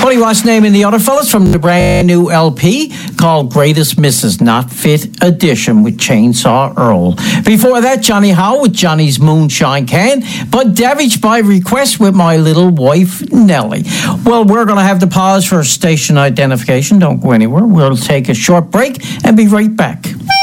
Buddy Watts naming the other fellas from the brand new LP called Greatest Misses Not Fit Edition with Chainsaw Earl. Before that, Johnny Howe with Johnny's Moonshine Can, but Davidge by request with My Little Wife Nellie. Well, we're going to have to pause for station identification. Don't go anywhere. We'll take a short break and be right back.